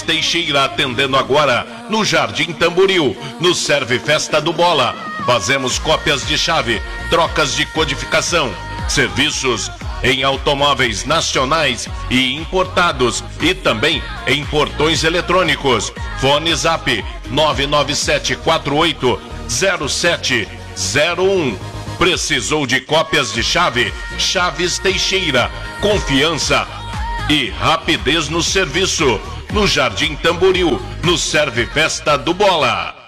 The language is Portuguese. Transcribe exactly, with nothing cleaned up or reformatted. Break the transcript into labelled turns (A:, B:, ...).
A: Teixeira, atendendo agora no Jardim Tamboril, no Serve Festa do Bola. Fazemos cópias de chave, trocas de codificação, serviços em automóveis nacionais e importados e também em portões eletrônicos. Fone Zap nove nove sete quatro oito zero sete zero um. Precisou de cópias de chave? Chaves Teixeira. Confiança e rapidez no serviço. No Jardim Tamboril, no Serve Festa do Bola.